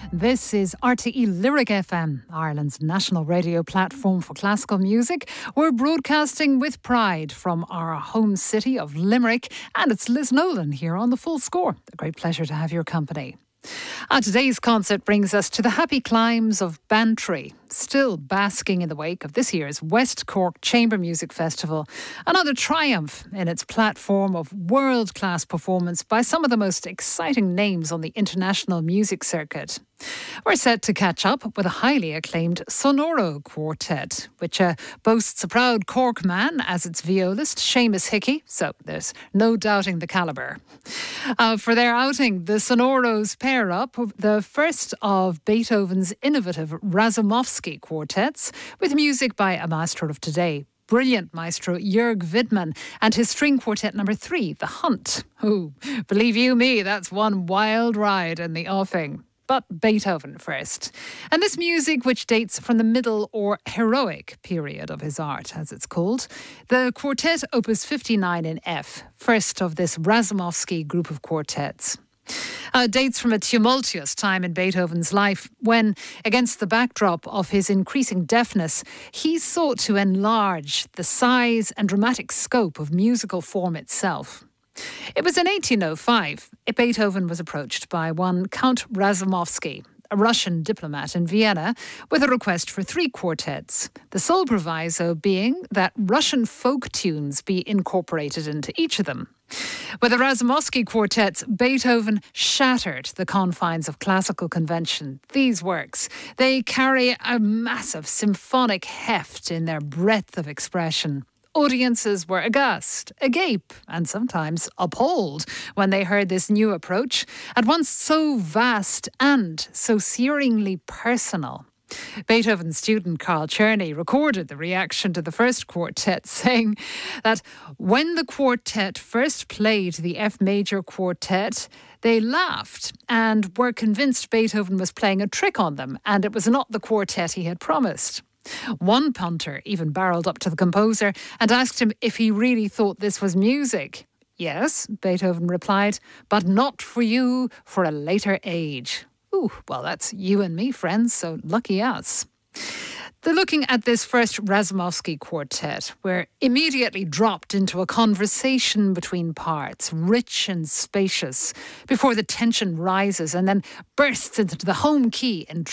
This is RTE Lyric FM, Ireland's national radio platform for classical music. We're broadcasting with pride from our home city of Limerick, and it's Liz Nolan here on The Full Score. A great pleasure to have your company. Today's concert brings us to the happy climes of Bantry, still basking in the wake of this year's West Cork Chamber Music Festival. Another triumph in its platform of world-class performance by some of the most exciting names on the international music circuit. We're set to catch up with a highly acclaimed Sonoro Quartet, which boasts a proud Cork man as its violist, Seamus Hickey, so there's no doubting the calibre. For their outing, the Sonoros pair up the first of Beethoven's innovative Razumovsky quartets with music by a maestro of today, brilliant maestro Jörg Widmann, and his string quartet number 3, The Hunt. Oh, believe you me, that's one wild ride in the offing. But Beethoven first. And this music, which dates from the middle or heroic period of his art, as it's called, the quartet opus 59 in F, first of this Razumovsky group of quartets. Dates from a tumultuous time in Beethoven's life when, against the backdrop of his increasing deafness, he sought to enlarge the size and dramatic scope of musical form itself. It was in 1805 Beethoven was approached by one Count Razumovsky, a Russian diplomat in Vienna, with a request for 3 quartets, the sole proviso being that Russian folk tunes be incorporated into each of them. With the Razumovsky quartets, Beethoven shattered the confines of classical convention. These works, they carry a massive symphonic heft in their breadth of expression. Audiences were aghast, agape, and sometimes appalled when they heard this new approach, at once so vast and so searingly personal. Beethoven's student Carl Czerny recorded the reaction to the first quartet, saying that when the quartet first played the F major quartet, they laughed and were convinced Beethoven was playing a trick on them, and it was not the quartet he had promised. One punter even barreled up to the composer and asked him if he really thought this was music. Yes, Beethoven replied, but not for you for a later age. Ooh, well, that's you and me, friends, so lucky us. Looking at this first Razumovsky quartet, we're immediately dropped into a conversation between parts, rich and spacious, before the tension rises and then bursts into the home key in